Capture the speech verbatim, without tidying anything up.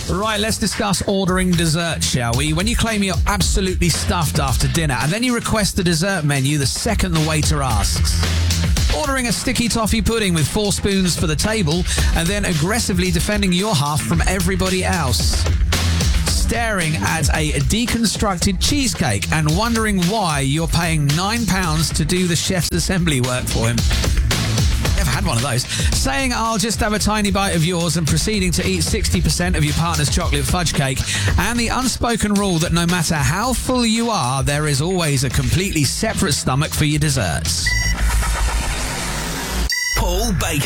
Right, let's discuss ordering dessert, shall we? When you claim you're absolutely stuffed after dinner and then you request the dessert menu the second the waiter asks. Ordering a sticky toffee pudding with four spoons for the table and then aggressively defending your half from everybody else. Staring at a deconstructed cheesecake and wondering why you're paying nine pounds to do the chef's assembly work for him. Never had one of those. Saying I'll just have a tiny bite of yours and proceeding to eat sixty percent of your partner's chocolate fudge cake, and the unspoken rule that no matter how full you are, there is always a completely separate stomach for your desserts. Paul Baker.